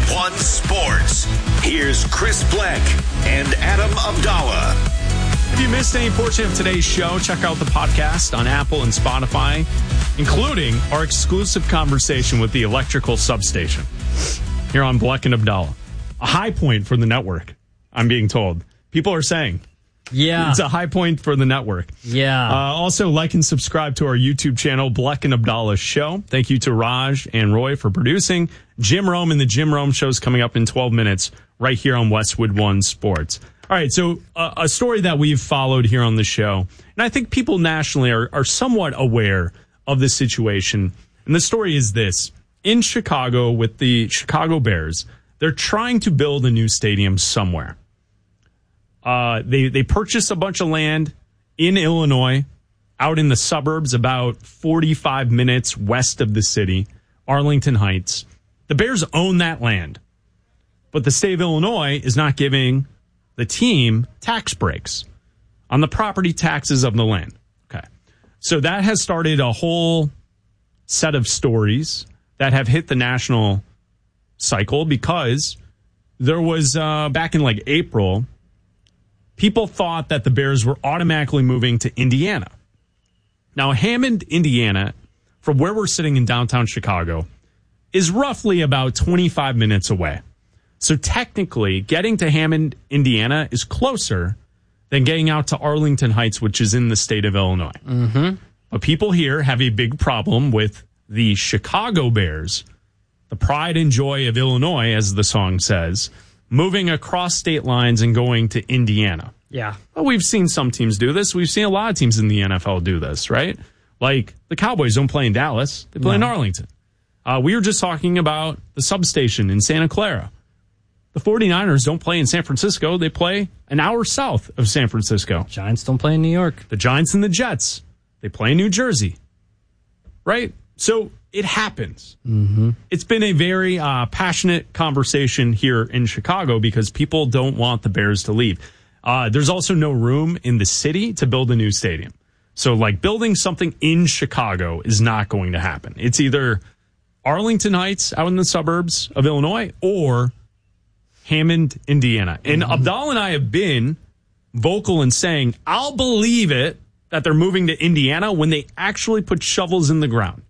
One Sports. Here's Chris Bleck and Adam Abdallah. If you missed any portion of today's show, check out the podcast on Apple and Spotify, including our exclusive conversation with the electrical substation here on Bleck and Abdallah. A high point for the network, I'm being told. People are saying. Yeah. It's a high point for the network. Yeah. Also, like and subscribe to our YouTube channel, Bleck and Abdallah Show. Thank you to Raj and Roy for producing. Jim Rome and the Jim Rome Show is coming up in 12 minutes right here on Westwood One Sports. All right, so a story that we've followed here on the show, and I think people nationally are somewhat aware of the situation. And the story is this. In Chicago with the Chicago Bears, they're trying to build a new stadium somewhere. They purchased a bunch of land in Illinois, out in the suburbs, about 45 minutes west of the city, Arlington Heights. The Bears own that land, but the state of Illinois is not giving the team tax breaks on the property taxes of the land. Okay, so that has started a whole set of stories that have hit the national cycle because there was, back in like April, people thought that the Bears were automatically moving to Indiana. Now, Hammond, Indiana, from where we're sitting in downtown Chicago, is roughly about 25 minutes away. So technically, getting to Hammond, Indiana is closer than getting out to Arlington Heights, which is in the state of Illinois. Mm-hmm. But people here have a big problem with the Chicago Bears, the pride and joy of Illinois, as the song says, moving across state lines and going to Indiana. Yeah. Well, we've seen some teams do this. We've seen a lot of teams in the NFL do this, right? Like the Cowboys don't play in Dallas. They play in Arlington. We were just talking about the substation in Santa Clara. The 49ers don't play in San Francisco. They play an hour south of San Francisco. Giants don't play in New York. The Giants and the Jets, they play in New Jersey. Right? So it happens. Mm-hmm. It's been a very passionate conversation here in Chicago because people don't want the Bears to leave. There's also no room in the city to build a new stadium. So, like, building something in Chicago is not going to happen. It's either Arlington Heights out in the suburbs of Illinois or Hammond, Indiana. And Abdallah and I have been vocal in saying, I'll believe it that they're moving to Indiana when they actually put shovels in the ground.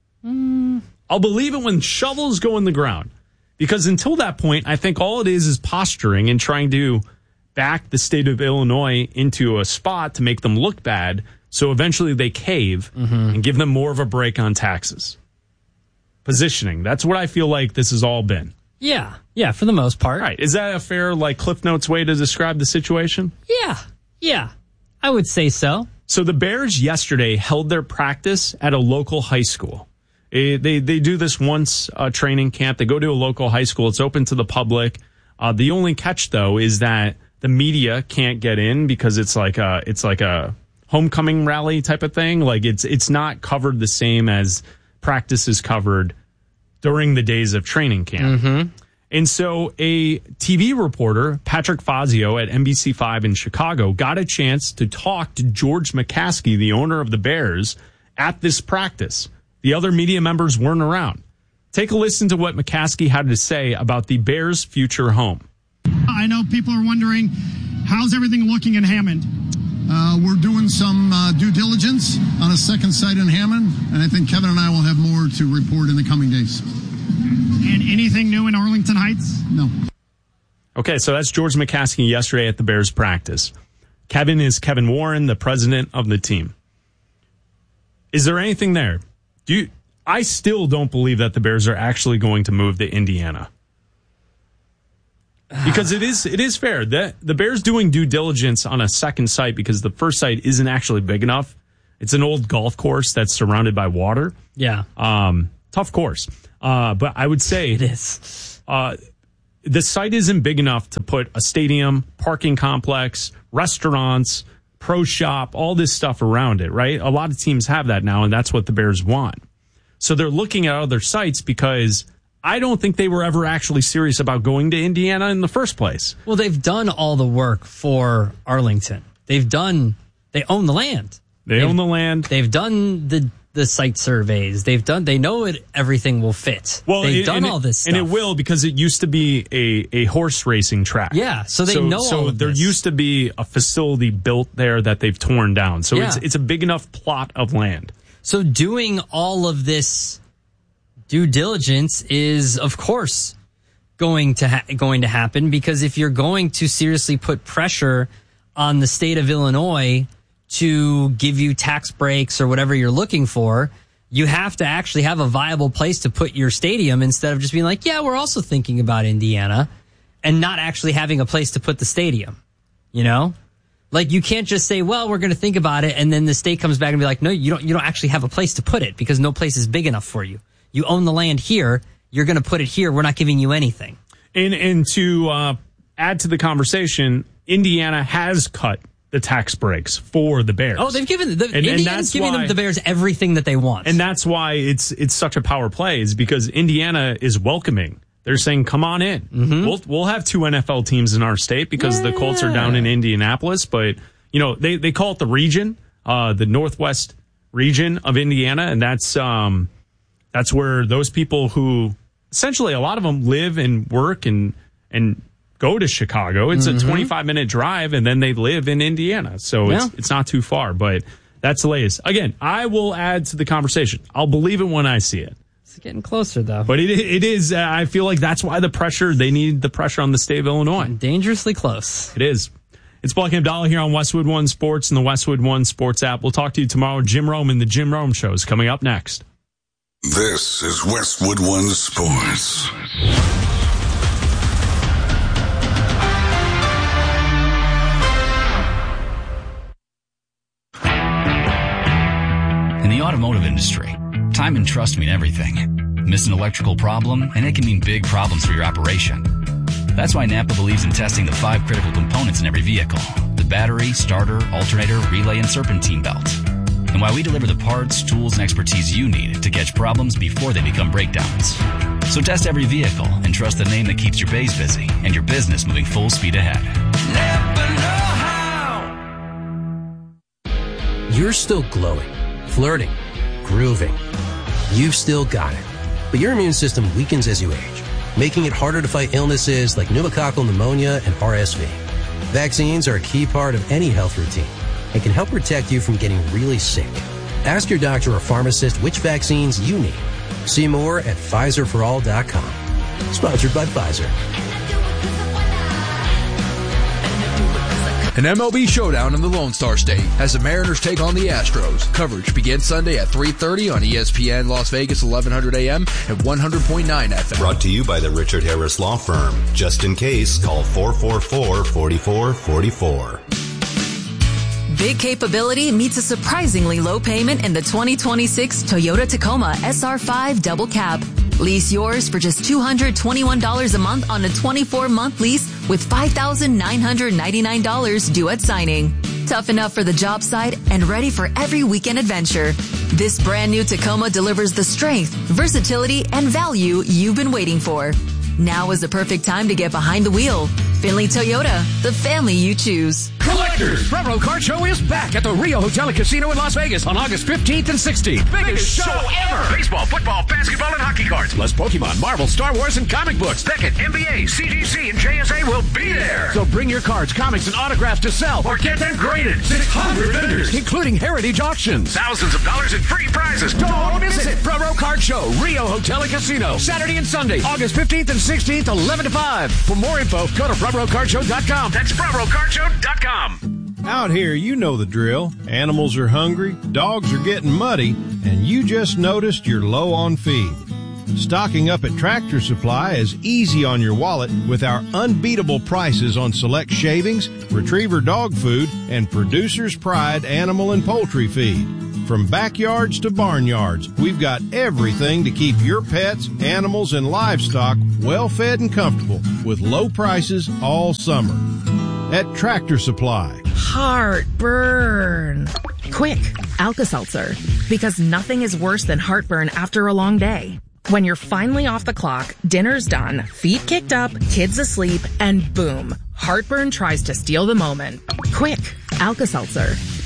I'll believe it when shovels go in the ground. Because until that point, I think all it is posturing and trying to back the state of Illinois into a spot to make them look bad, so eventually they cave and give them more of a break on taxes. Positioning. That's what I feel like this has all been. Yeah. Yeah, for the most part. Right. Is that a fair, like, Cliff Notes way to describe the situation? Yeah. I would say so. So the Bears yesterday held their practice at a local high school. They do this once, training camp. They go to a local high school. It's open to the public. The only catch, though, is that the media can't get in because it's like a homecoming rally type of thing. Like it's not covered the same as practice is covered during the days of training camp. Mm-hmm. And so a TV reporter, Patrick Fazio at NBC5 in Chicago, got a chance to talk to George McCaskey, the owner of the Bears, at this practice. The other media members weren't around. Take a listen to what McCaskey had to say about the Bears' future home. I know people are wondering, how's everything looking in Hammond? We're doing some due diligence on a second site in Hammond, and I think Kevin and I will have more to report in the coming days. And anything new in Arlington Heights? No. Okay, so that's George McCaskey yesterday at the Bears practice. Kevin is Kevin Warren, the president of the team. Is there anything there? I still don't believe that the Bears are actually going to move to Indiana. Because it is fair that the Bears doing due diligence on a second site because the first site isn't actually big enough. It's an old golf course that's surrounded by water. Yeah. Tough course. But I would say it is. The site isn't big enough to put a stadium, parking complex, restaurants, pro shop, all this stuff around it, right? A lot of teams have that now, and that's what the Bears want. So they're looking at other sites because I don't think they were ever actually serious about going to Indiana in the first place. Well, they've done all the work for Arlington. They own the land. They own the land. They've done the the site surveys. They know everything will fit. Well, they've done all this stuff. And it will, because it used to be a horse racing track. Yeah, so they know all of there this. used to be a facility built there that they've torn down. So it's a big enough plot of land. So doing all of this due diligence is, of course, going to happen, because if you're going to seriously put pressure on the state of Illinois to give you tax breaks or whatever you're looking for, you have to actually have a viable place to put your stadium, instead of just being like, yeah, we're also thinking about Indiana, and not actually having a place to put the stadium. You know? Like, you can't just say, well, we're going to think about it, and then the state comes back and be like, no, you don't actually have a place to put it, because no place is big enough for you. You own the land here. You're going to put it here. We're not giving you anything. And to add to the conversation, Indiana has cut the tax breaks for the Bears. Oh, they've given Indiana's giving them the Bears everything that they want. And that's why it's such a power play, is because Indiana is welcoming. They're saying, come on in. Mm-hmm. We'll have 2 NFL teams in our state, because the Colts are down in Indianapolis, but you know, they call it the region, the Northwest region of Indiana, and that's where those people who essentially, a lot of them live and work and go to Chicago. It's a 25-minute drive, and then they live in Indiana. So it's not too far, but that's the latest. Again, I will add to the conversation. I'll believe it when I see it. It's getting closer, though. But it is, I feel like that's why they need the pressure on the state of Illinois. Dangerously close. It is. It's Black and Abdallah here on Westwood One Sports and the Westwood One Sports app. We'll talk to you tomorrow. Jim Rome and the Jim Rome Show is coming up next. This is Westwood One Sports. In the automotive industry, time and trust mean everything. Miss an electrical problem, and it can mean big problems for your operation. That's why Napa believes in testing the 5 critical components in every vehicle: the battery, starter, alternator, relay, and serpentine belt. And why we deliver the parts, tools, and expertise you need to catch problems before they become breakdowns. So test every vehicle and trust the name that keeps your bays busy and your business moving full speed ahead. Napa know-how. You're still glowing, flirting, grooving. You've still got it. But your immune system weakens as you age, making it harder to fight illnesses like pneumococcal pneumonia and RSV. Vaccines are a key part of any health routine and can help protect you from getting really sick. Ask your doctor or pharmacist which vaccines you need. See more at PfizerForAll.com. Sponsored by Pfizer. An MLB showdown in the Lone Star State as the Mariners take on the Astros. Coverage begins Sunday at 3:30 on ESPN Las Vegas, 1100 AM and 100.9 FM. Brought to you by the Richard Harris Law Firm. Just in case, call 444-4444. Big capability meets a surprisingly low payment in the 2026 Toyota Tacoma SR5 Double Cab. Lease yours for just $221 a month on a 24-month lease with $5,999 due at signing. Tough enough for the job site and ready for every weekend adventure. This brand new Tacoma delivers the strength, versatility, and value you've been waiting for. Now is the perfect time to get behind the wheel. Finley Toyota, the family you choose. Collectors, Front Row Card Show is back at the Rio Hotel and Casino in Las Vegas on August 15th and 16th. Biggest show ever! Baseball, football, basketball, and hockey cards, plus Pokemon, Marvel, Star Wars, and comic books. Beckett, NBA, CGC, and JSA will be there. So bring your cards, comics, and autographs to sell or get them graded. 600 vendors, including Heritage Auctions. Thousands of dollars in free prizes. Don't miss it. Front Row Card Show, Rio Hotel and Casino, Saturday and Sunday, August 15th and 16th, 11 to 5. For more info, go to FrontRowCardShow.com. That's FrontRowCardShow.com. Out here, you know the drill. Animals are hungry, dogs are getting muddy, and you just noticed you're low on feed. Stocking up at Tractor Supply is easy on your wallet with our unbeatable prices on select shavings, retriever dog food, and Producer's Pride animal and poultry feed. From backyards to barnyards, we've got everything to keep your pets, animals, and livestock well fed and comfortable with low prices all summer. At Tractor Supply. Heartburn. Quick, Alka-Seltzer. Because nothing is worse than heartburn after a long day. When you're finally off the clock, dinner's done, feet kicked up, kids asleep, and boom, heartburn tries to steal the moment. Quick, Alka-Seltzer.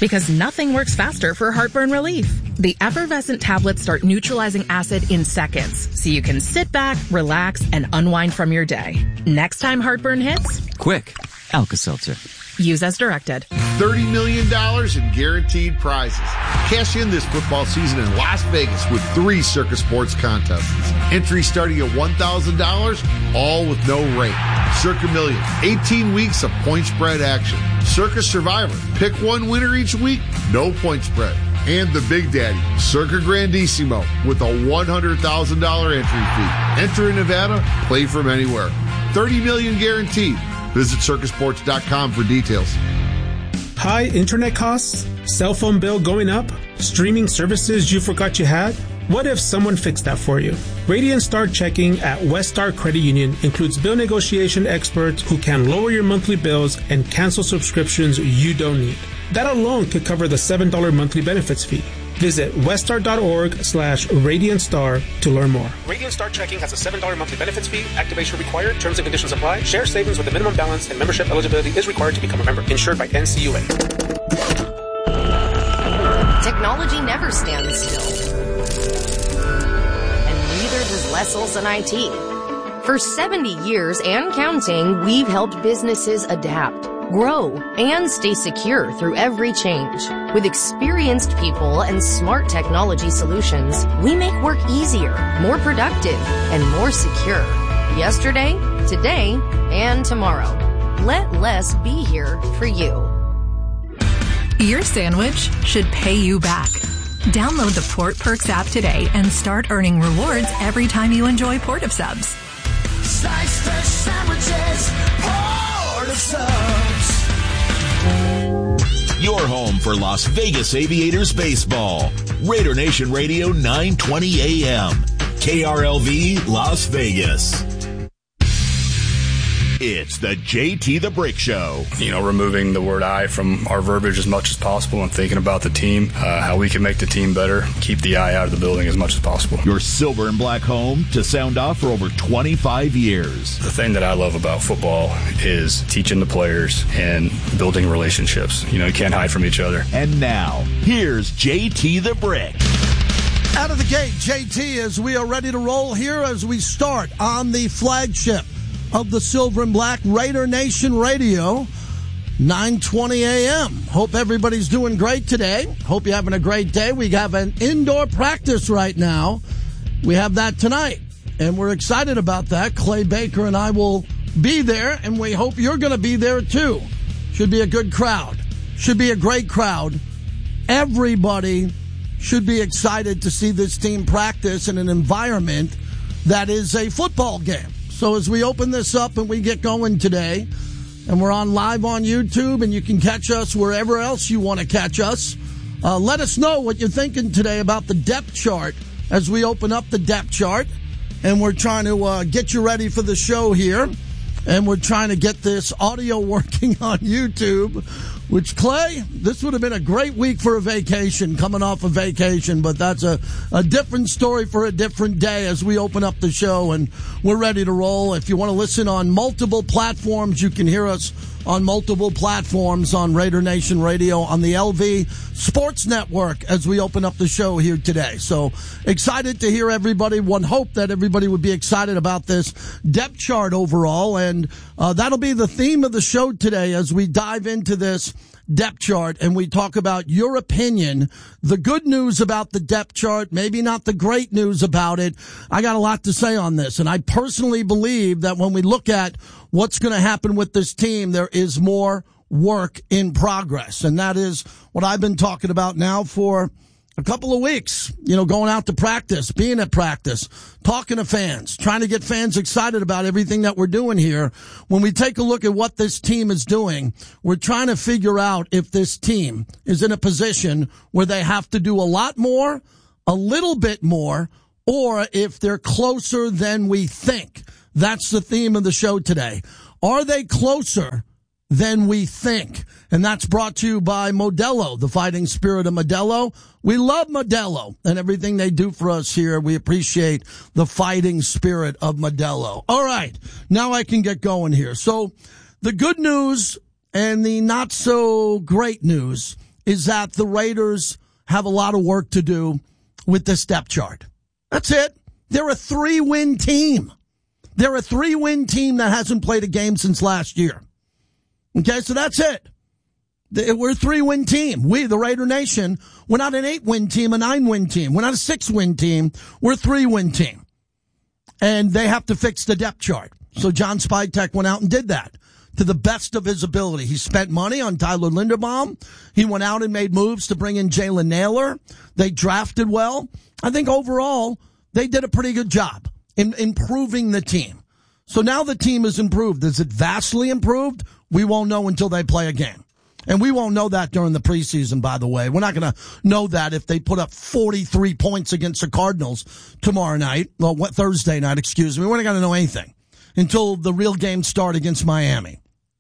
Because nothing works faster for heartburn relief. The effervescent tablets start neutralizing acid in seconds, so you can sit back, relax, and unwind from your day. Next time heartburn hits, quick, Alka-Seltzer. Use as directed. $30 million in guaranteed prizes. Cash in this football season in Las Vegas with 3 Circus Sports contests. Entry starting at $1,000, all with no rate. Circa Millions, 18 weeks of point spread action. Circus Survivor, pick one winner each week, no point spread. And the Big Daddy, Circa Grandissimo, with a $100,000 entry fee. Enter in Nevada, play from anywhere. $30 million guaranteed. Visit circusports.com for details. High internet costs? Cell phone bill going up? Streaming services you forgot you had? What if someone fixed that for you? Radiant Star Checking at West Star Credit Union includes bill negotiation experts who can lower your monthly bills and cancel subscriptions you don't need. That alone could cover the $7 monthly benefits fee. Visit weststar.org/RadiantStar to learn more. Radiant Star Checking has a $7 monthly benefits fee. Activation required. Terms and conditions apply. Share savings with a minimum balance and membership eligibility is required to become a member. Insured by NCUA. Technology never stands still. And neither does Les Olson IT. For 70 years and counting, we've helped businesses adapt, grow, and stay secure through every change. With experienced people and smart technology solutions, we make work easier, more productive, and more secure. Yesterday, today, and tomorrow. Let Les be here for you. Your sandwich should pay you back. Download the Port Perks app today and start earning rewards every time you enjoy Port of Subs. Slice fresh sandwiches, Port of Subs. Your home for Las Vegas Aviators baseball. Raider Nation Radio 920 AM. KRLV Las Vegas. It's the JT the Brick Show. Removing the word I from our verbiage as much as possible and thinking about the team, how we can make the team better, keep the I out of the building as much as possible. Your silver and black home to sound off for over 25 years. The thing that I love about football is teaching the players and building relationships. You can't hide from each other. And now, here's JT the Brick. Out of the gate, JT, as we are ready to roll here as we start on the flagship of the Silver and Black, Raider Nation Radio, 9:20 a.m. Hope everybody's doing great today. Hope you're having a great day. We have an indoor practice right now. We have that tonight, and we're excited about that. Clay Baker and I will be there, and we hope you're going to be there too. Should be a good crowd. Should be a great crowd. Everybody should be excited to see this team practice in an environment that is a football game. So as we open this up and we get going today, and we're on live on YouTube, and you can catch us wherever else you want to catch us, let us know what you're thinking today about the depth chart as we open up the depth chart. And we're trying to get you ready for the show here. And we're trying to get this audio working on YouTube, which, Clay, this would have been a great week for a vacation, coming off a vacation, but that's a different story for a different day as we open up the show, and we're ready to roll. If you want to listen on multiple platforms, you can hear us on multiple platforms on Raider Nation Radio on the LV Sports Network as we open up the show here today. So excited to hear everybody. One hope that everybody would be excited about this depth chart overall, and that'll be the theme of the show today as we dive into this depth chart and we talk about your opinion, the good news about the depth chart, maybe not the great news about it. I got a lot to say on this, and I personally believe that when we look at what's going to happen with this team, there is more work in progress, and that is what I've been talking about now for a couple of weeks, going out to practice, being at practice, talking to fans, trying to get fans excited about everything that we're doing here. When we take a look at what this team is doing, we're trying to figure out if this team is in a position where they have to do a lot more, a little bit more, or if they're closer than we think. That's the theme of the show today. Are they closer than we think? And that's brought to you by Modelo, the fighting spirit of Modelo. We love Modelo and everything they do for us here. We appreciate the fighting spirit of Modelo. All right, now I can get going here. So the good news and the not so great news is that the Raiders have a lot of work to do with this depth chart. That's it. They're a 3-win team. They're a 3-win team that hasn't played a game since last year. Okay, so that's it. We're a 3-win team. We, the Raider Nation, we're not an 8-win team, a 9-win team. We're not a 6-win team. We're a 3-win team. And they have to fix the depth chart. So John Spytek went out and did that to the best of his ability. He spent money on Tyler Linderbaum. He went out and made moves to bring in Jalen Naylor. They drafted well. I think overall, they did a pretty good job in improving the team. So now the team is improved. Is it vastly improved? We won't know until they play a game. And we won't know that during the preseason, by the way. We're not going to know that if they put up 43 points against the Cardinals tomorrow night. Well, Thursday night, excuse me. We're not going to know anything until the real games start against Miami.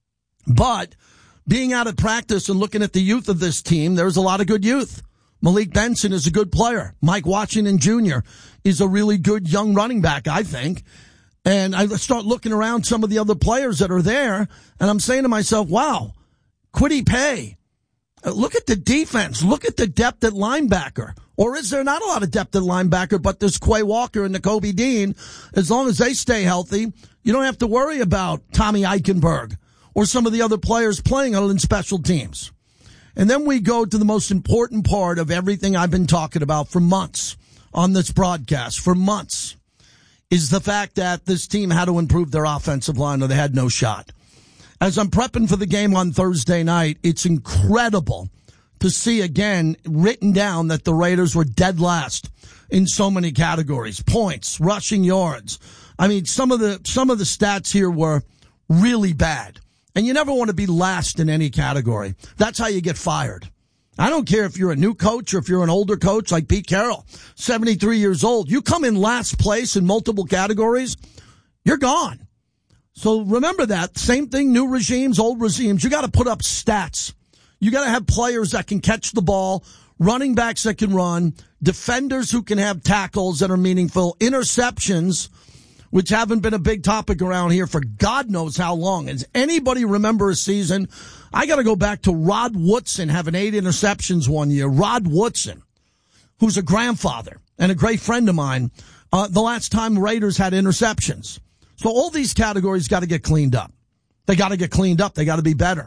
But being out at practice and looking at the youth of this team, there's a lot of good youth. Malik Benson is a good player. Mike Washington Jr. is a really good young running back, I think. And I start looking around some of the other players that are there, and I'm saying to myself, wow, Kwity Paye, look at the defense. Look at the depth at linebacker. Or is there not a lot of depth at linebacker, but there's Quay Walker and Nakobe Dean? As long as they stay healthy, you don't have to worry about Tommy Eichenberg or some of the other players playing on special teams. And then we go to the most important part of everything I've been talking about for months on this broadcast, for months, is the fact that this team had to improve their offensive line or they had no shot. As I'm prepping for the game on Thursday night, it's incredible to see again written down that the Raiders were dead last in so many categories. Points, rushing yards. I mean, some of the stats here were really bad. And you never want to be last in any category. That's how you get fired. I don't care if you're a new coach or if you're an older coach like Pete Carroll, 73 years old. You come in last place in multiple categories, you're gone. So remember that. Same thing, new regimes, old regimes. You got to put up stats. You got to have players that can catch the ball, running backs that can run, defenders who can have tackles that are meaningful, interceptions, which haven't been a big topic around here for God knows how long. Does anybody remember a season? I got to go back to Rod Woodson having 8 interceptions one year. Rod Woodson, who's a grandfather and a great friend of mine, the last time Raiders had interceptions. So all these categories got to get cleaned up. They got to get cleaned up. They got to be better.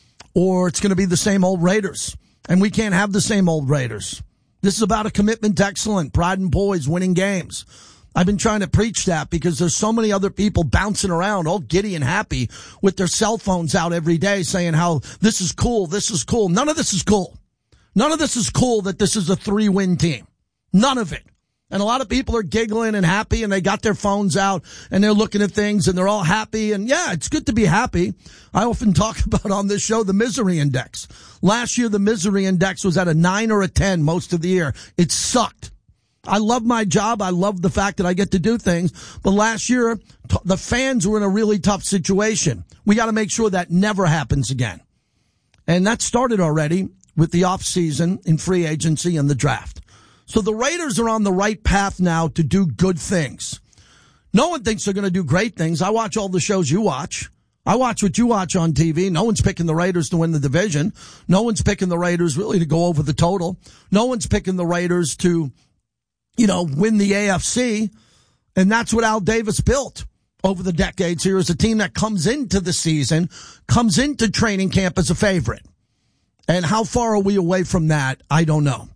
Or it's going to be the same old Raiders. And we can't have the same old Raiders. This is about a commitment to excellence, pride and poise, winning games. I've been trying to preach that because there's so many other people bouncing around all giddy and happy with their cell phones out every day saying how this is cool, this is cool. None of this is cool. None of this is cool that this is a 3-win team. None of it. And a lot of people are giggling and happy and they got their phones out and they're looking at things and they're all happy. And yeah, it's good to be happy. I often talk about on this show the misery index. Last year, the misery index was at a 9 or a 10 most of the year. It sucked. I love my job. I love the fact that I get to do things. But last year, the fans were in a really tough situation. We got to make sure that never happens again. And that started already with the offseason in free agency and the draft. So the Raiders are on the right path now to do good things. No one thinks they're going to do great things. I watch all the shows you watch. I watch what you watch on TV. No one's picking the Raiders to win the division. No one's picking the Raiders really to go over the total. No one's picking the Raiders to, win the AFC. And that's what Al Davis built over the decades here is a team that comes into the season, comes into training camp as a favorite. And how far are we away from that? I don't know.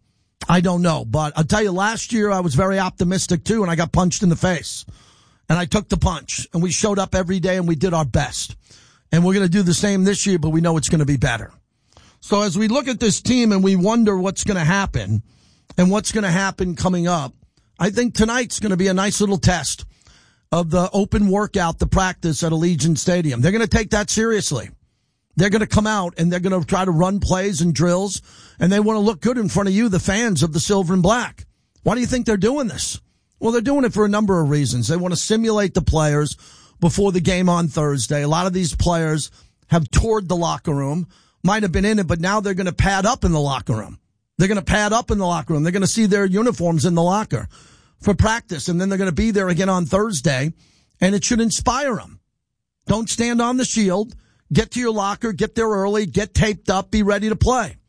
But I'll tell you, last year I was very optimistic too, and I got punched in the face. And I took the punch, and we showed up every day, and we did our best. And we're going to do the same this year, but we know it's going to be better. So as we look at this team and we wonder what's going to happen and what's going to happen coming up, I think tonight's going to be a nice little test of the open workout, the practice at Allegiant Stadium. They're going to take that seriously. They're going to come out and they're going to try to run plays and drills, and they want to look good in front of you, the fans of the Silver and Black. Why do you think they're doing this? Well, they're doing it for a number of reasons. They want to simulate the players before the game on Thursday. A lot of these players have toured the locker room, might have been in it, but now they're going to pad up in the locker room. They're going to pad up in the locker room. They're going to see their uniforms in the locker for practice, and then they're going to be there again on Thursday, and it should inspire them. Don't stand on the shield. Get to your locker, get there early, get taped up, be ready to play.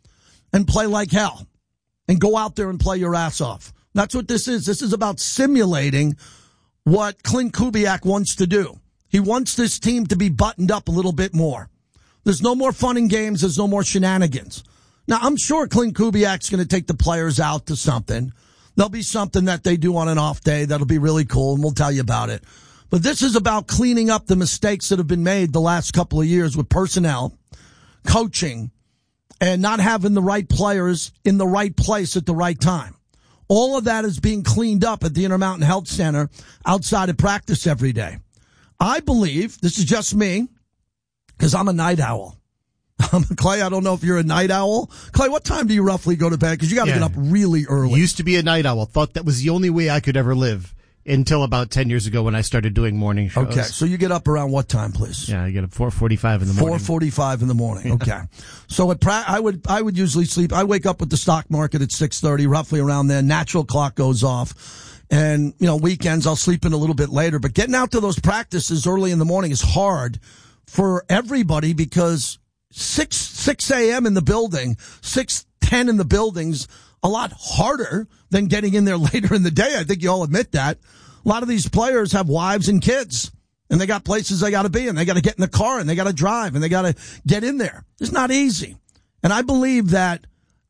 and play like hell and go out there and play your ass off. That's what this is. This is about simulating what Clint Kubiak wants to do. He wants this team to be buttoned up a little bit more. There's no more fun and games. There's no more shenanigans. Now, I'm sure Clint Kubiak's going to take the players out to something. There'll be something that they do on an off day that'll be really cool, and we'll tell you about it. But this is about cleaning up the mistakes that have been made the last couple of years with personnel, coaching, and not having the right players in the right place at the right time. All of that is being cleaned up at the Intermountain Health Center outside of practice every day. I believe, this is just me, because I'm a night owl. Clay, I don't know if you're a night owl. Clay, what time do you roughly go to bed? Because you got to get up really early. Used to be a night owl. Thought that was the only way I could ever live until about 10 years ago when I started doing morning shows. Okay, so you get up around what time, please? Yeah, I get up 4:45 in the morning. 4:45 in the morning. Okay. So I would usually sleep. I wake up with the stock market at 6:30, roughly around there. Natural clock goes off. And, weekends I'll sleep in a little bit later. But getting out to those practices early in the morning is hard for everybody because 6 a.m. in the building, 6:10 in the building's a lot harder than getting in there later in the day. I think you all admit that. A lot of these players have wives and kids, and they got places they got to be, and they got to get in the car, and they got to drive, and they got to get in there. It's not easy. And I believe that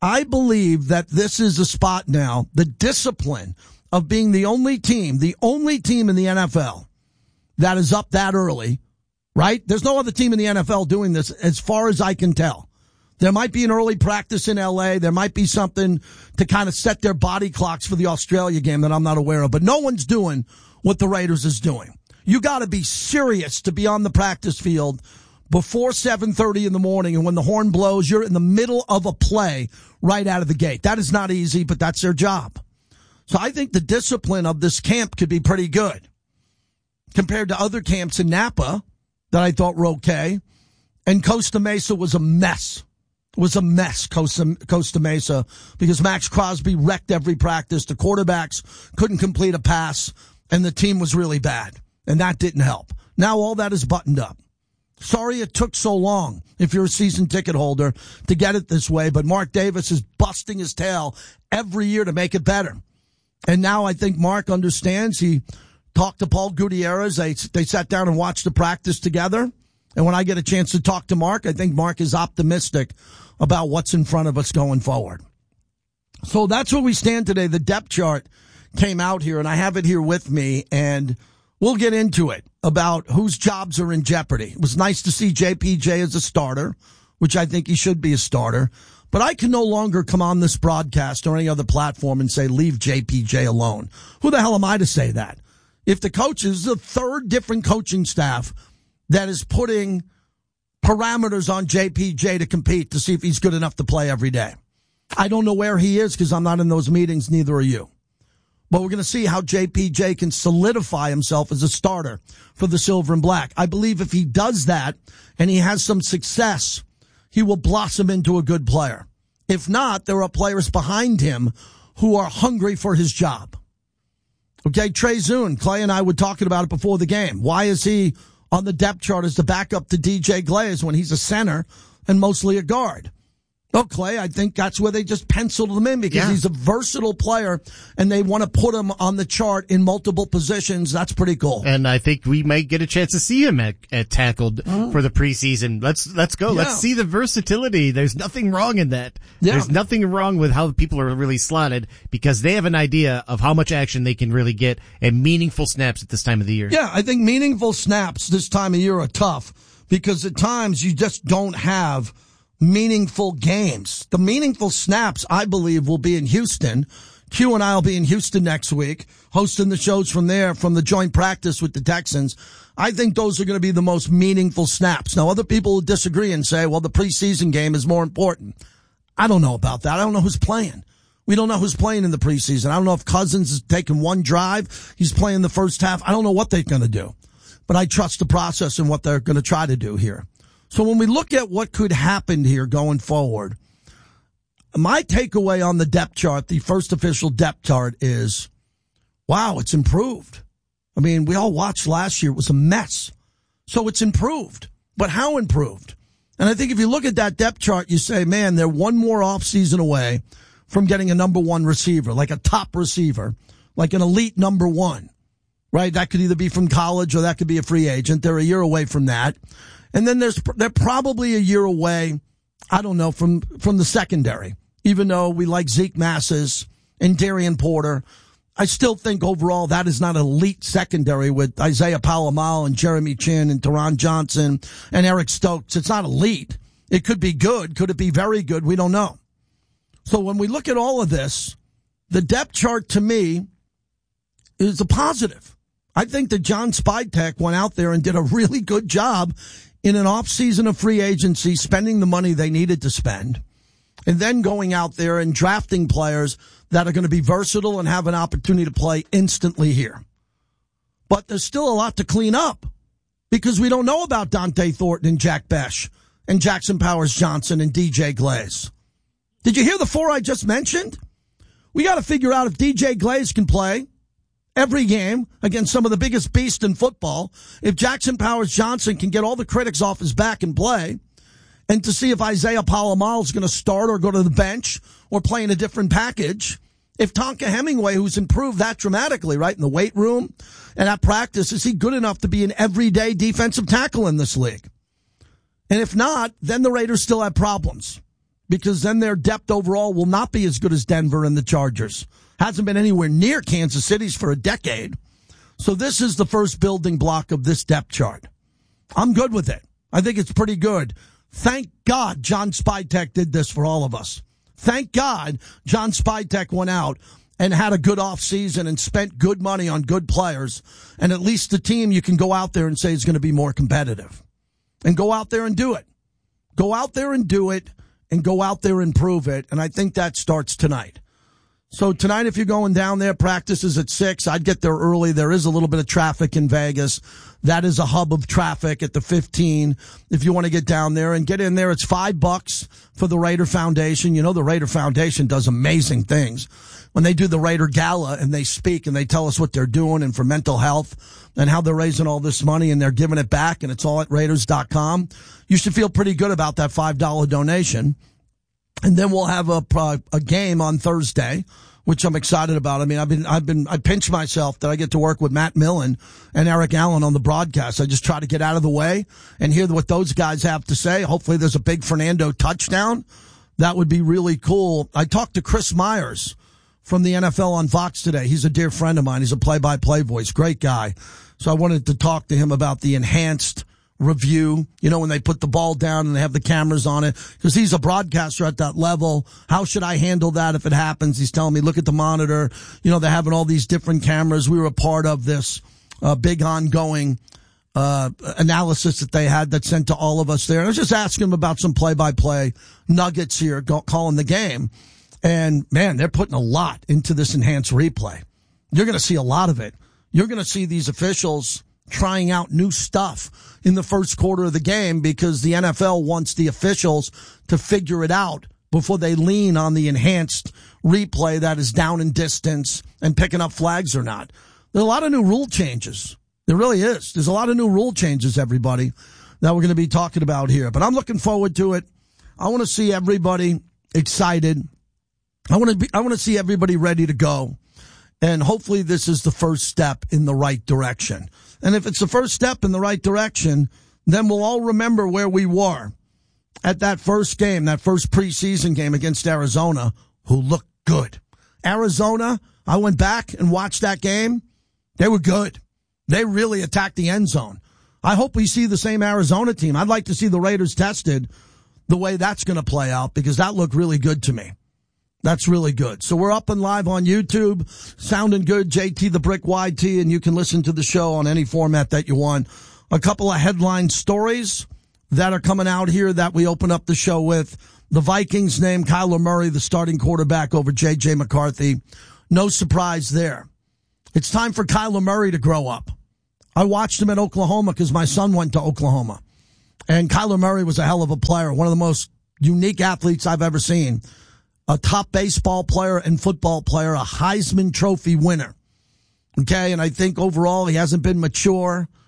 this is a spot now, the discipline of being the only team in the NFL that is up that early, right? There's no other team in the NFL doing this as far as I can tell. There might be an early practice in L.A. There might be something to kind of set their body clocks for the Australia game that I'm not aware of. But no one's doing what the Raiders is doing. You got to be serious to be on the practice field before 7:30 in the morning. And when the horn blows, you're in the middle of a play right out of the gate. That is not easy, but that's their job. So I think the discipline of this camp could be pretty good compared to other camps in Napa that I thought were okay. And Costa Mesa was a mess. Costa Mesa, because Max Crosby wrecked every practice. The quarterbacks couldn't complete a pass, and the team was really bad, and that didn't help. Now all that is buttoned up. Sorry it took so long, if you're a season ticket holder, to get it this way, but Mark Davis is busting his tail every year to make it better. And now I think Mark understands. He talked to Paul Gutierrez. They sat down and watched the practice together. And when I get a chance to talk to Mark, I think Mark is optimistic about what's in front of us going forward. So that's where we stand today. The depth chart came out here, and I have it here with me, and we'll get into it about whose jobs are in jeopardy. It was nice to see JPJ as a starter, which I think he should be a starter. But I can no longer come on this broadcast or any other platform and say, leave JPJ alone. Who the hell am I to say that? If the coaches, the third different coaching staff that is putting parameters on JPJ to compete to see if he's good enough to play every day. I don't know where he is because I'm not in those meetings, neither are you. But we're going to see how JPJ can solidify himself as a starter for the Silver and Black. I believe if he does that and he has some success, he will blossom into a good player. If not, there are players behind him who are hungry for his job. Okay, Trey Zune, Clay and I were talking about it before the game. Why is he on the depth chart as the backup to DJ Glaze when he's a center and mostly a guard? Oh, Clay, I think that's where they just penciled him in because he's a versatile player and they want to put him on the chart in multiple positions. That's pretty cool. And I think we might get a chance to see him at tackled for the preseason. Let's go. Yeah. Let's see the versatility. There's nothing wrong in that. Yeah. There's nothing wrong with how people are really slotted because they have an idea of how much action they can really get and meaningful snaps at this time of the year. Yeah, I think meaningful snaps this time of year are tough because at times you just don't have meaningful games. The meaningful snaps, I believe, will be in Houston. Q and I will be in Houston next week, hosting the shows from there, from the joint practice with the Texans. I think those are going to be the most meaningful snaps. Now, other people will disagree and say, well, the preseason game is more important. I don't know about that. I don't know who's playing. We don't know who's playing in the preseason. I don't know if Cousins is taking one drive. He's playing the first half. I don't know what they're going to do. But I trust the process and what they're going to try to do here. So when we look at what could happen here going forward, my takeaway on the depth chart, the first official depth chart is, wow, it's improved. I mean, we all watched last year. It was a mess. So it's improved. But how improved? And I think if you look at that depth chart, you say, man, they're one more offseason away from getting a number one receiver, like a top receiver, like an elite number one, right? That could either be from college or that could be a free agent. They're a year away from that. And then they're probably a year away, I don't know, from the secondary. Even though we like Zeke Massis and Darian Porter, I still think overall that is not an elite secondary with Isaiah Palomal and Jeremy Chin and Teron Johnson and Eric Stokes. It's not elite. It could be good. Could it be very good? We don't know. So when we look at all of this, the depth chart to me is a positive. I think that John Spytek went out there and did a really good job in an offseason of free agency, spending the money they needed to spend, and then going out there and drafting players that are going to be versatile and have an opportunity to play instantly here. But there's still a lot to clean up because we don't know about Dante Thornton and Jack Besh and Jackson Powers Johnson and DJ Glaze. Did you hear the four I just mentioned? We got to figure out if DJ Glaze can play every game against some of the biggest beasts in football, if Jackson Powers Johnson can get all the critics off his back and play, and to see if Isaiah Palomal is going to start or go to the bench or play in a different package. If Tonka Hemingway, who's improved that dramatically, right, in the weight room and at practice, is he good enough to be an everyday defensive tackle in this league? And if not, then the Raiders still have problems because then their depth overall will not be as good as Denver and the Chargers. Hasn't been anywhere near Kansas City's for a decade. So this is the first building block of this depth chart. I'm good with it. I think it's pretty good. Thank God John Spytek did this for all of us. Thank God John Spytek went out and had a good offseason and spent good money on good players. And at least the team you can go out there and say is going to be more competitive. And go out there and do it. Go out there and do it and go out there and prove it. And I think that starts tonight. So tonight, if you're going down there, practice is at 6. I'd get there early. There is a little bit of traffic in Vegas. That is a hub of traffic at the 15. If you want to get down there and get in there, it's $5 for the Raider Foundation. You know, the Raider Foundation does amazing things. When they do the Raider Gala and they speak and they tell us what they're doing and for mental health and how they're raising all this money and they're giving it back and it's all at Raiders.com, you should feel pretty good about that $5 donation. And then we'll have a game on Thursday, which I'm excited about. I mean, I pinch myself that I get to work with Matt Millen and Eric Allen on the broadcast. I just try to get out of the way and hear what those guys have to say. Hopefully there's a big Fernando touchdown. That would be really cool. I talked to Chris Myers from the NFL on Fox today. He's a dear friend of mine. He's a play-by-play voice. Great guy. So I wanted to talk to him about the enhanced review, you know, when they put the ball down and they have the cameras on it, because he's a broadcaster at that level. How should I handle that if it happens? He's telling me, look at the monitor. You know, they're having all these different cameras. We were a part of this big ongoing analysis that they had that sent to all of us there. And I was just asking him about some play-by-play nuggets here, calling the game. And, man, they're putting a lot into this enhanced replay. You're going to see a lot of it. You're going to see these officials trying out new stuff in the first quarter of the game because the NFL wants the officials to figure it out before they lean on the enhanced replay that is down in distance and picking up flags or not. There are a lot of new rule changes. There really is. There's a lot of new rule changes, everybody, that we're going to be talking about here. But I'm looking forward to it. I want to see everybody excited. I want to see everybody ready to go. And hopefully this is the first step in the right direction. And if it's the first step in the right direction, then we'll all remember where we were at that first game, that first preseason game against Arizona, who looked good. Arizona, I went back and watched that game. They were good. They really attacked the end zone. I hope we see the same Arizona team. I'd like to see the Raiders tested the way that's going to play out because that looked really good to me. That's really good. So we're up and live on YouTube, sounding good, JT the Brick YT, and you can listen to the show on any format that you want. A couple of headline stories that are coming out here that we open up the show with. The Vikings named Kyler Murray the starting quarterback over J.J. McCarthy. No surprise there. It's time for Kyler Murray to grow up. I watched him at Oklahoma because my son went to Oklahoma. And Kyler Murray was a hell of a player, one of the most unique athletes I've ever seen. A top baseball player and football player, a Heisman Trophy winner. Okay, and I think overall he hasn't been mature.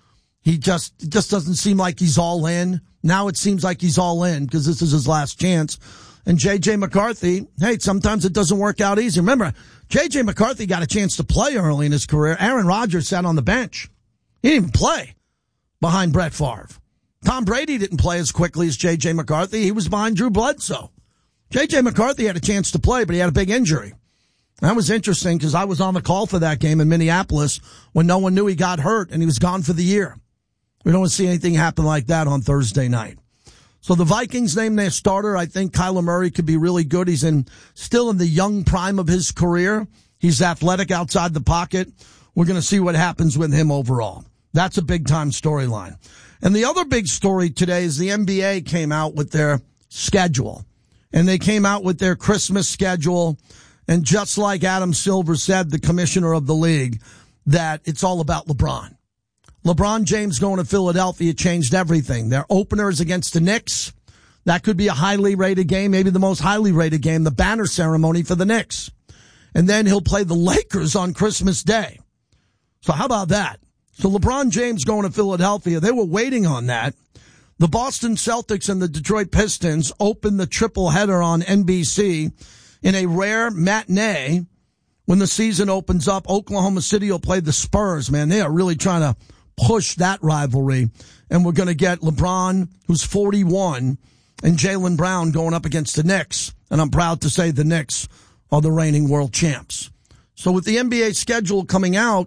He just doesn't seem like he's all in. Now it seems like he's all in because this is his last chance. And J.J. McCarthy, hey, sometimes it doesn't work out easy. Remember, J.J. McCarthy got a chance to play early in his career. Aaron Rodgers sat on the bench. He didn't even play behind Brett Favre. Tom Brady didn't play as quickly as J.J. McCarthy. He was behind Drew Bledsoe. J.J. McCarthy had a chance to play, but he had a big injury. That was interesting because I was on the call for that game in Minneapolis when no one knew he got hurt and he was gone for the year. We don't see anything happen like that on Thursday night. So the Vikings named their starter. I think Kyler Murray could be really good. He's still in the young prime of his career. He's athletic outside the pocket. We're going to see what happens with him overall. That's a big-time storyline. And the other big story today is the NBA came out with their schedule. And they came out with their Christmas schedule. And just like Adam Silver said, the commissioner of the league, that it's all about LeBron. LeBron James going to Philadelphia changed everything. Their opener is against the Knicks. That could be a highly rated game, maybe the most highly rated game, the banner ceremony for the Knicks. And then he'll play the Lakers on Christmas Day. So how about that? So LeBron James going to Philadelphia, they were waiting on that. The Boston Celtics and the Detroit Pistons opened the triple header on NBC in a rare matinee. When the season opens up, Oklahoma City will play the Spurs, man. They are really trying to push that rivalry. And we're going to get LeBron, who's 41, and Jaylen Brown going up against the Knicks. And I'm proud to say the Knicks are the reigning world champs. So with the NBA schedule coming out,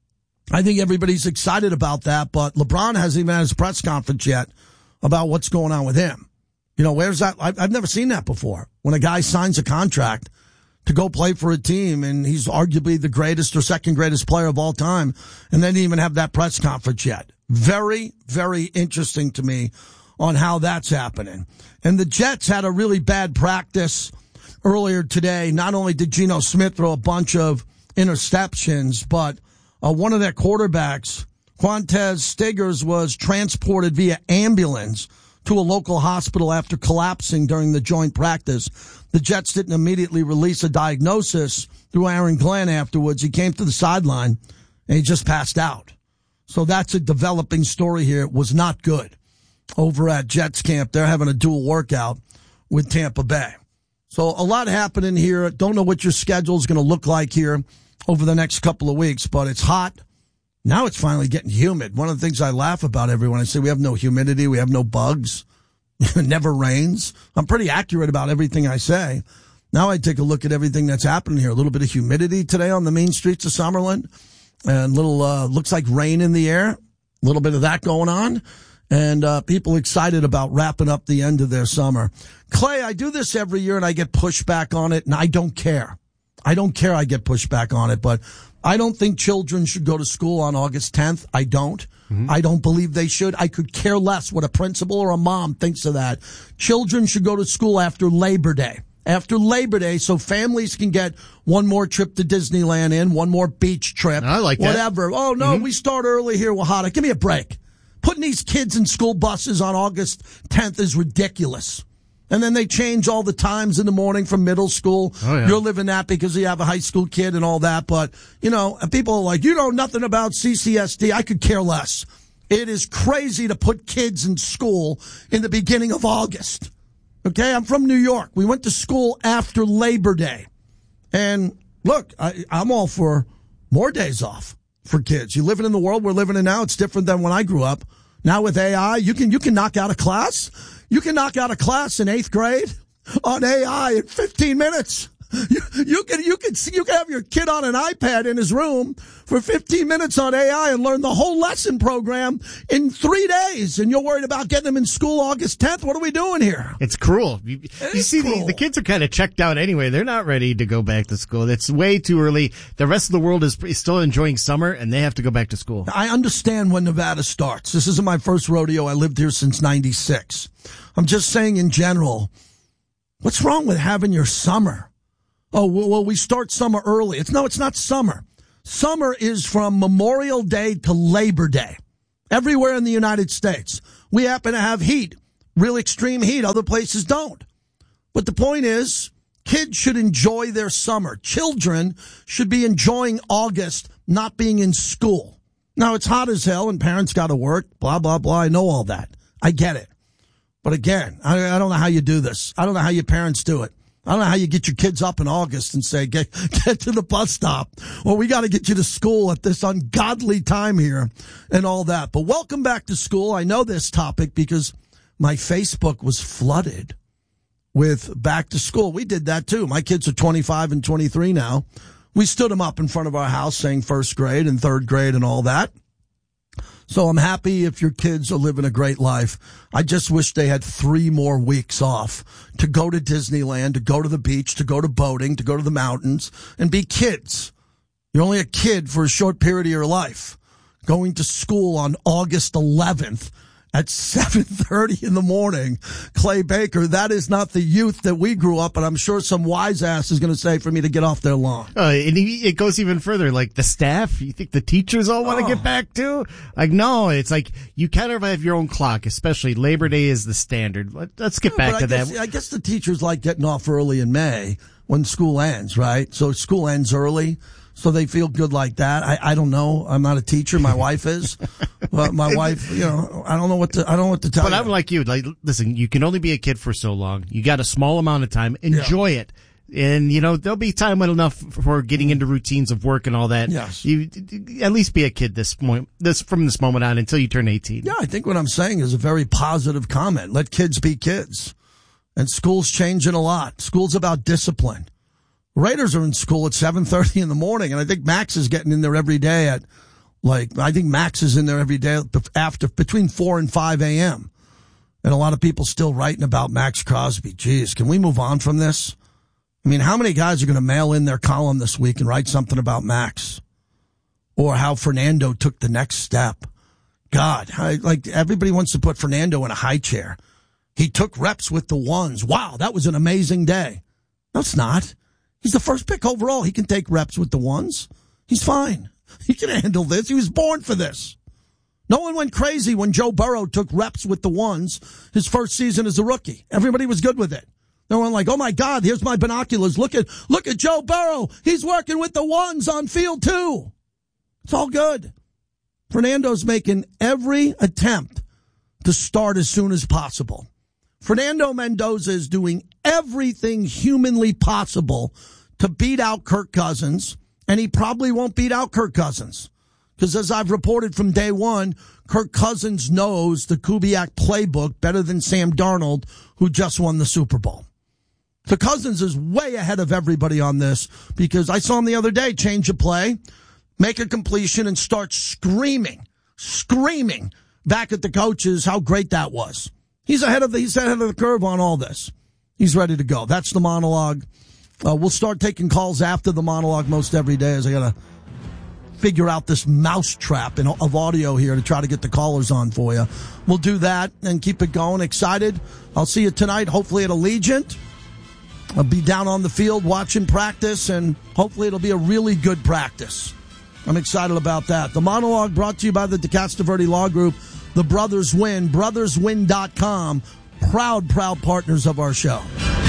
I think everybody's excited about that. But LeBron hasn't even had his press conference yet about what's going on with him. You know, where's that? I've never seen that before. When a guy signs a contract to go play for a team, and he's arguably the greatest or second greatest player of all time, and they didn't even have that press conference yet. Very, very interesting to me on how that's happening. And the Jets had a really bad practice earlier today. Not only did Geno Smith throw a bunch of interceptions, but one of their quarterbacks, Quantez Stiggers, was transported via ambulance to a local hospital after collapsing during the joint practice. The Jets didn't immediately release a diagnosis through Aaron Glenn afterwards. He came to the sideline and he just passed out. So that's a developing story here. It was not good over at Jets camp. They're having a dual workout with Tampa Bay. So a lot happening here. Don't know what your schedule is going to look like here over the next couple of weeks, but it's hot. Now it's finally getting humid. One of the things I laugh about everyone, I say we have no humidity, we have no bugs, it never rains. I'm pretty accurate about everything I say. Now I take a look at everything that's happening here. A little bit of humidity today on the main streets of Summerlin, and looks like rain in the air. A little bit of that going on, and people excited about wrapping up the end of their summer. Clay, I do this every year and I get pushback on it, and I don't care. I get pushback on it, but I don't think children should go to school on August 10th. I don't. Mm-hmm. I don't believe they should. I could care less what a principal or a mom thinks of that. Children should go to school after Labor Day. After Labor Day, so families can get one more trip to Disneyland in, one more beach trip. I like that. Whatever. Oh, no, we start early here, Wahada. Give me a break. Putting these kids in school buses on August 10th is ridiculous. And then they change all the times in the morning from middle school. Oh, yeah. You're living that because you have a high school kid and all that. But, you know, people are like, you know nothing about CCSD. I could care less. It is crazy to put kids in school in the beginning of August. Okay, I'm from New York. We went to school after Labor Day. And look, I'm all for more days off for kids. You're living in the world we're living in now. It's different than when I grew up. Now with AI, you can knock out a class. You can knock out a class in 8th grade on AI in 15 minutes. You can have your kid on an iPad in his room for 15 minutes on AI and learn the whole lesson program in 3 days. And you're worried about getting them in school August 10th. What are we doing here? It's cruel. You see, cruel. The kids are kind of checked out anyway. They're not ready to go back to school. It's way too early. The rest of the world is still enjoying summer, and they have to go back to school. I understand when Nevada starts. This isn't my first rodeo. I lived here since 96. I'm just saying in general, what's wrong with having your summer? Oh, well, we start summer early. It's not summer. Summer is from Memorial Day to Labor Day. Everywhere in the United States. We happen to have heat, real extreme heat. Other places don't. But the point is, kids should enjoy their summer. Children should be enjoying August, not being in school. Now, it's hot as hell and parents got to work, blah, blah, blah. I know all that. I get it. But again, I don't know how you do this. I don't know how your parents do it. I don't know how you get your kids up in August and say, get to the bus stop, or we got to get you to school at this ungodly time here and all that. But welcome back to school. I know this topic because my Facebook was flooded with back to school. We did that too. My kids are 25 and 23 now. We stood them up in front of our house saying first grade and third grade and all that. So I'm happy if your kids are living a great life. I just wish they had 3 more weeks off to go to Disneyland, to go to the beach, to go to boating, to go to the mountains, and be kids. You're only a kid for a short period of your life. Going to school on August 11th at 7:30 in the morning, Clay Baker, that is not the youth that we grew up, and I'm sure some wise ass is going to say for me to get off their lawn. And it goes even further, like the staff, you think the teachers all want to get back to? Like, no, it's like you kind of have your own clock, especially Labor Day is the standard. Let's get back to that. I guess the teachers like getting off early in May when school ends, right? So school ends early. So they feel good like that. I don't know. I'm not a teacher. My wife is. But my wife, I don't know what to tell you. But I'm like you. Like, listen, you can only be a kid for so long. You got a small amount of time. Enjoy it. And, there'll be time enough for getting into routines of work and all that. Yes. You at least be a kid from this moment on until you turn 18. Yeah, I think what I'm saying is a very positive comment. Let kids be kids. And school's changing a lot. School's about discipline. Raiders are in school at 7:30 in the morning, and I think Max is getting in there every day at, Max is in there every day between 4 and 5 a.m. And a lot of people still writing about Max Crosby. Jeez, can we move on from this? I mean, how many guys are going to mail in their column this week and write something about Max? Or how Fernando took the next step? God, everybody wants to put Fernando in a high chair. He took reps with the ones. Wow, that was an amazing day. No, it's not. He's the first pick overall. He can take reps with the ones. He's fine. He can handle this. He was born for this. No one went crazy when Joe Burrow took reps with the ones his first season as a rookie. Everybody was good with it. They were like, oh my God, here's my binoculars. Look at Joe Burrow. He's working with the ones on field too. It's all good. Fernando's making every attempt to start as soon as possible. Fernando Mendoza is doing everything humanly possible to beat out Kirk Cousins, and he probably won't beat out Kirk Cousins. Because as I've reported from day one, Kirk Cousins knows the Kubiak playbook better than Sam Darnold, who just won the Super Bowl. So Cousins is way ahead of everybody on this, because I saw him the other day change a play, make a completion, and start screaming back at the coaches how great that was. He's ahead of the curve on all this. He's ready to go. That's the monologue. We'll start taking calls after the monologue most every day, as I got to figure out this mousetrap of audio here to try to get the callers on for you. We'll do that and keep it going. Excited. I'll see you tonight, hopefully at Allegiant. I'll be down on the field watching practice, and hopefully it'll be a really good practice. I'm excited about that. The monologue brought to you by the DeCastroverde Law Group. The Brothers Win, brotherswin.com, proud partners of our show.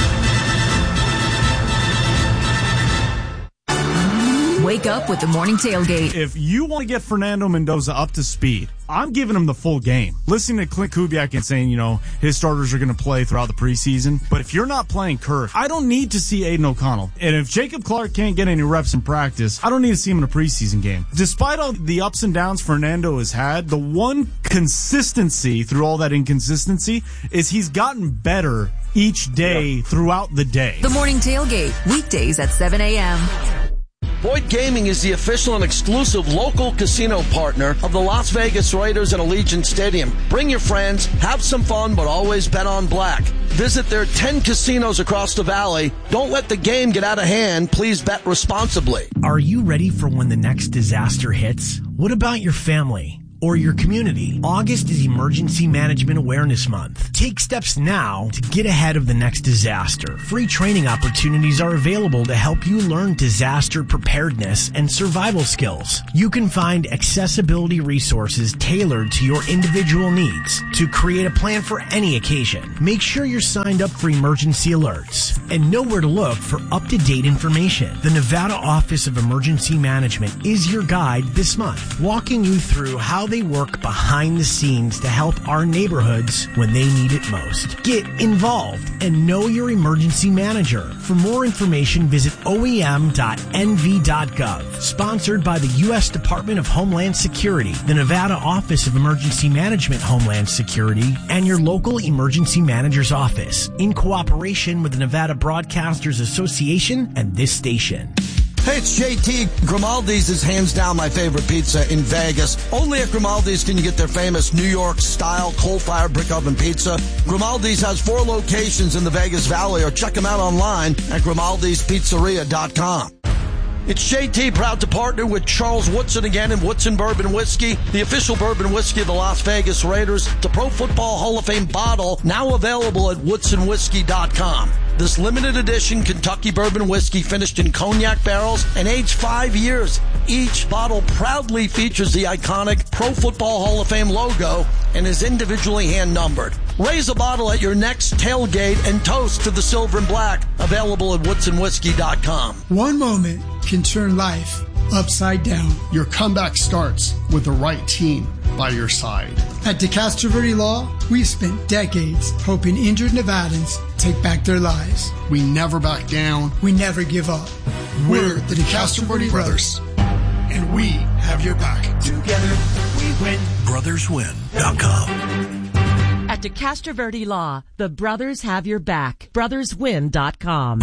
Wake up with the morning tailgate. If you want to get Fernando Mendoza up to speed, I'm giving him the full game. Listening to Clint Kubiak and saying, his starters are going to play throughout the preseason. But if you're not playing Kirk, I don't need to see Aiden O'Connell. And if Jacob Clark can't get any reps in practice, I don't need to see him in a preseason game. Despite all the ups and downs Fernando has had, the one consistency through all that inconsistency is he's gotten better each day throughout the day. The morning tailgate, weekdays at 7 a.m. Boyd Gaming is the official and exclusive local casino partner of the Las Vegas Raiders and Allegiant Stadium. Bring your friends, have some fun, but always bet on black. Visit their 10 casinos across the valley. Don't let the game get out of hand. Please bet responsibly. Are you ready for when the next disaster hits? What about your family? or your community. August is Emergency Management Awareness Month. Take steps now to get ahead of the next disaster. Free training opportunities are available to help you learn disaster preparedness and survival skills. You can find accessibility resources tailored to your individual needs to create a plan for any occasion. Make sure you're signed up for emergency alerts and know where to look for up-to-date information. The Nevada Office of Emergency Management is your guide this month, walking you through how they work behind the scenes to help our neighborhoods when they need it most. Get involved and know your emergency manager. For more information, visit oem.nv.gov. Sponsored by the U.S. Department of Homeland Security, the Nevada Office of Emergency Management Homeland Security, and your local emergency manager's office, in cooperation with the Nevada Broadcasters Association and this station. Hey, it's JT. Grimaldi's is hands down my favorite pizza in Vegas. Only at Grimaldi's can you get their famous New York-style coal-fired brick oven pizza. Grimaldi's has 4 locations in the Vegas Valley, or check them out online at Grimaldi'sPizzeria.com. It's JT, proud to partner with Charles Woodson again in Woodson Bourbon Whiskey, the official bourbon whiskey of the Las Vegas Raiders. The Pro Football Hall of Fame bottle, now available at WoodsonWhiskey.com. This limited edition Kentucky bourbon whiskey finished in cognac barrels and aged 5 years. Each bottle proudly features the iconic Pro Football Hall of Fame logo and is individually hand-numbered. Raise a bottle at your next tailgate and toast to the Silver and Black, available at WoodsonWhiskey.com. One moment can turn life upside down. Your comeback starts with the right team by your side. At DeCastro Verde Law, we've spent decades helping injured Nevadans take back their lives. We never back down. We never give up. We're the DeCastro Verde Brothers, and we have your back. Together we win. BrothersWin.com. At DeCastro Verde Law, the brothers have your back. BrothersWin.com.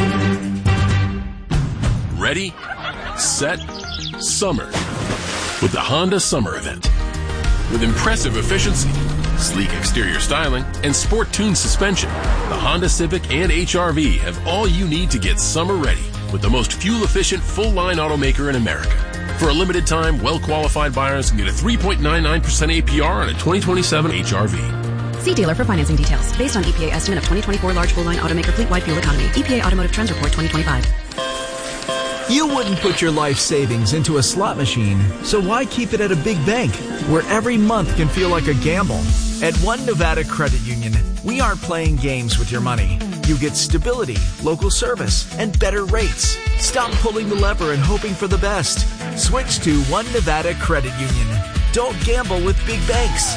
Ready, set, summer with the Honda Summer Event. With impressive efficiency, sleek exterior styling, and sport-tuned suspension, the Honda Civic and HR-V have all you need to get summer ready with the most fuel-efficient full-line automaker in America. For a limited time, well-qualified buyers can get a 3.99% APR on a 2027 HR-V. See dealer for financing details. Based on EPA estimate of 2024 large full-line automaker fleet-wide fuel economy. EPA Automotive Trends Report 2025. You wouldn't put your life savings into a slot machine, so why keep it at a big bank where every month can feel like a gamble? At One Nevada Credit Union, we aren't playing games with your money. You get stability, local service, and better rates. Stop pulling the lever and hoping for the best. Switch to One Nevada Credit Union. Don't gamble with big banks.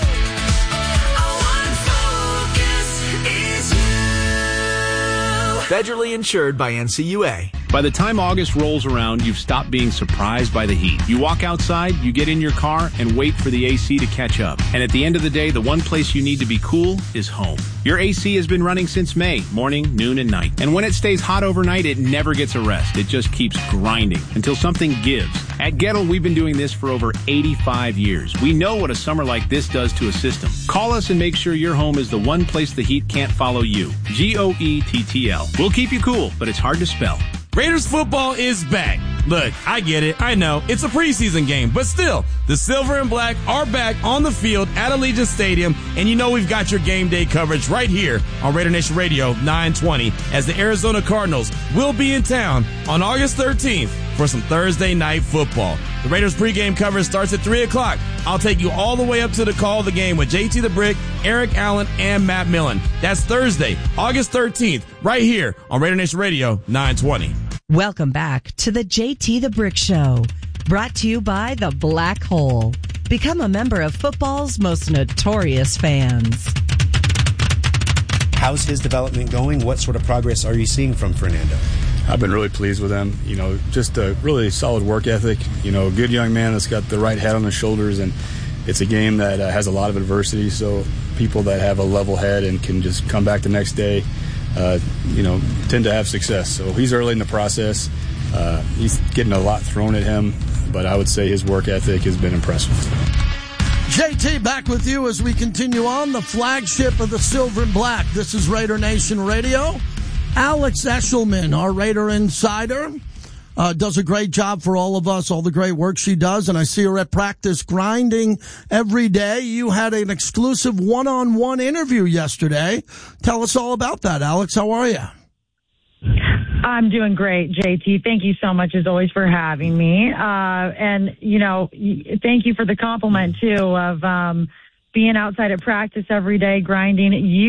Federally insured by NCUA. By the time August rolls around, you've stopped being surprised by the heat. You walk outside, you get in your car, and wait for the AC to catch up. And at the end of the day, the one place you need to be cool is home. Your AC has been running since May, morning, noon, and night. And when it stays hot overnight, it never gets a rest. It just keeps grinding until something gives. At Gettle, we've been doing this for over 85 years. We know what a summer like this does to a system. Call us and make sure your home is the one place the heat can't follow you. GOETTL. We'll keep you cool, but it's hard to spell. Raiders football is back. Look, I get it. I know. It's a preseason game, but still, the Silver and Black are back on the field at Allegiant Stadium, and you know we've got your game day coverage right here on Raider Nation Radio 920 as the Arizona Cardinals will be in town on August 13th for some Thursday night football. The Raiders pregame coverage starts at 3 o'clock. I'll take you all the way up to the call of the game with JT the Brick, Eric Allen, and Matt Millen. That's Thursday, August 13th, right here on Raider Nation Radio 920. Welcome back to the JT the Brick Show, brought to you by The Black Hole. Become a member of football's most notorious fans. How's his development going? What sort of progress are you seeing from Fernando? I've been really pleased with him. You know, just a really solid work ethic. You know, a good young man that's got the right head on his shoulders, and it's a game that has a lot of adversity. So people that have a level head and can just come back the next day, tend to have success. So he's early in the process. He's getting a lot thrown at him, but I would say his work ethic has been impressive. JT, back with you as we continue on the flagship of the Silver and Black. This is Raider Nation Radio. Alex Eshelman, our Raider insider. does a great job for all of us, all the great work she does, and I see her at practice grinding every day. You had an exclusive one-on-one interview yesterday. Tell us all about that, Alex. How are you? I'm doing great, JT. Thank you so much, as always, for having me. And, you know, thank you for the compliment, too, of being outside at practice every day, grinding.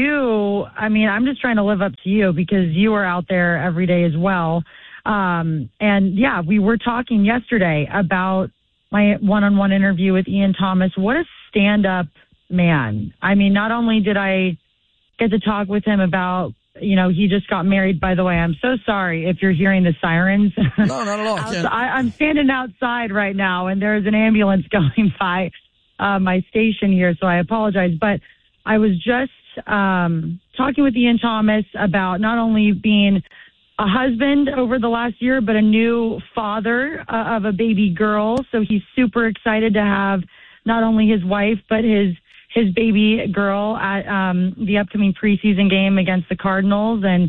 I'm just trying to live up to you because you are out there every day as well. And, yeah, we were talking yesterday about my one-on-one interview with Ian Thomas. What a stand-up man. I mean, not only did I get to talk with him about, he just got married, by the way. I'm so sorry if you're hearing the sirens. No, not at all. I'm standing outside right now, and there's an ambulance going by my station here, so I apologize. But I was just talking with Ian Thomas about not only being a husband over the last year, but a new father of a baby girl. So he's super excited to have not only his wife, but his baby girl at the upcoming preseason game against the Cardinals. And,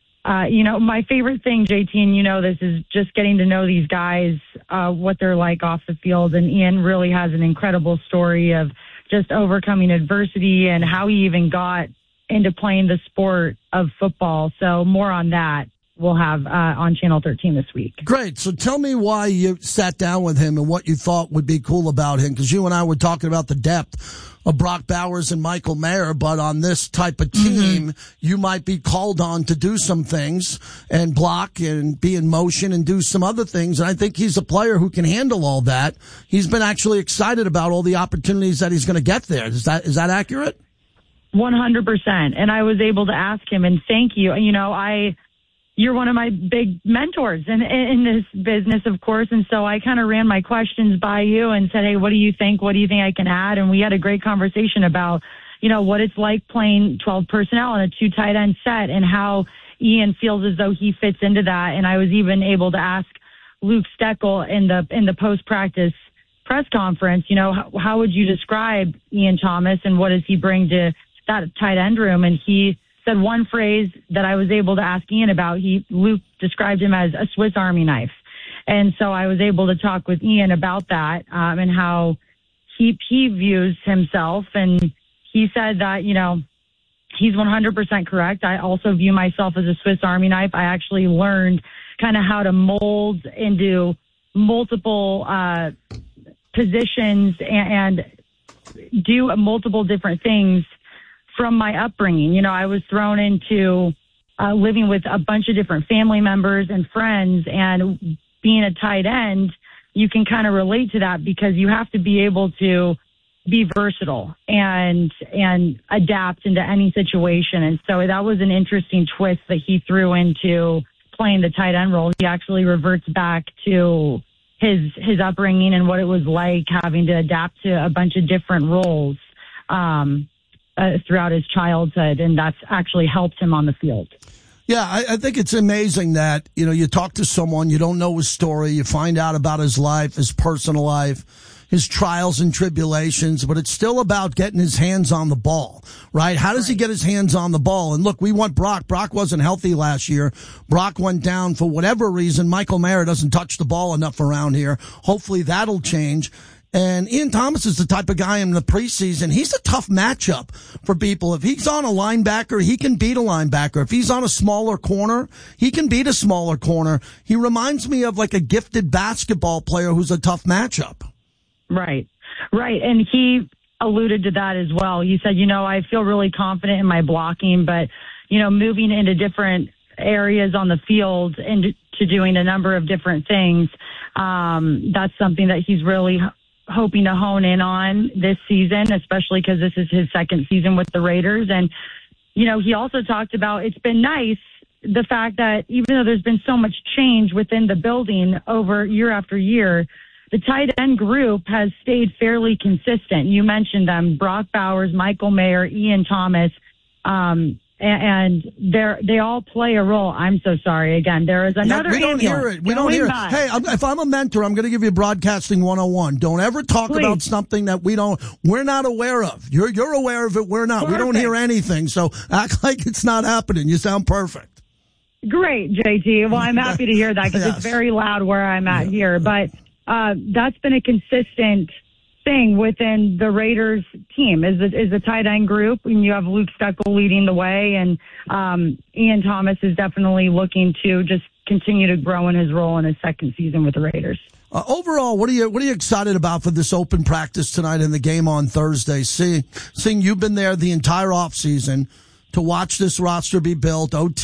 my favorite thing, JT, and this, is just getting to know these guys, what they're like off the field. And Ian really has an incredible story of just overcoming adversity and how he even got into playing the sport of football. So more on that we'll have on Channel 13 this week. Great. So tell me why you sat down with him and what you thought would be cool about him, because you and I were talking about the depth of Brock Bowers and Michael Mayer, but on this type of team, you might be called on to do some things and block and be in motion and do some other things. And I think he's a player who can handle all that. He's been actually excited about all the opportunities that he's going to get there. Is that accurate? 100%. And I was able to ask him, and thank you. You're one of my big mentors in this business, of course. And so I kind of ran my questions by you and said, hey, what do you think? What do you think I can add? And we had a great conversation about, what it's like playing 12 personnel in a 2 tight end set and how Ian feels as though he fits into that. And I was even able to ask Luke Steckel in the post-practice press conference, how would you describe Ian Thomas and what does he bring to that tight end room? And he said one phrase that I was able to ask Ian about. Luke described him as a Swiss Army knife. And so I was able to talk with Ian about that, and how he views himself. And he said that, he's 100% correct. I also view myself as a Swiss Army knife. I actually learned kind of how to mold into multiple positions and do multiple different things from my upbringing. I was thrown into living with a bunch of different family members and friends, and being a tight end, you can kind of relate to that because you have to be able to be versatile and adapt into any situation. And so that was an interesting twist that he threw into playing the tight end role. He actually reverts back to his upbringing and what it was like having to adapt to a bunch of different roles throughout his childhood, and that's actually helped him on the field. Yeah, I think it's amazing that, you talk to someone, you don't know his story, you find out about his life, his personal life, his trials and tribulations, but it's still about getting his hands on the ball, right? How does he get his hands on the ball? And look, we want Brock. Brock wasn't healthy last year. Brock went down for whatever reason. Michael Mayer doesn't touch the ball enough around here. Hopefully that'll change. And Ian Thomas is the type of guy in the preseason. He's a tough matchup for people. If he's on a linebacker, he can beat a linebacker. If he's on a smaller corner, he can beat a smaller corner. He reminds me of like a gifted basketball player who's a tough matchup. Right. And he alluded to that as well. He said, I feel really confident in my blocking, but, moving into different areas on the field and to doing a number of different things, that's something that he's really hoping to hone in on this season, especially because this is his second season with the Raiders. And, he also talked about it's been nice, the fact that even though there's been so much change within the building over year after year, the tight end group has stayed fairly consistent. You mentioned them, Brock Bowers, Michael Mayer, Ian Thomas, and they all play a role. I'm so sorry. Again, there is another. We don't hear it. We don't hear it. Hey, if I'm a mentor, I'm going to give you broadcasting 101. Don't ever talk about something that we're not aware of. You're aware of it. We're not. Perfect. We don't hear anything. So act like it's not happening. You sound perfect. Great, JT. Well, I'm happy to hear that because it's very loud where I'm at here. But that's been a consistent thing within the Raiders team is a tight end group. And you have Luke Steckel leading the way, and Ian Thomas is definitely looking to just continue to grow in his role in his second season with the Raiders. Overall, what are you excited about for this open practice tonight and the game on Thursday? Seeing you've been there the entire offseason to watch this roster be built, OT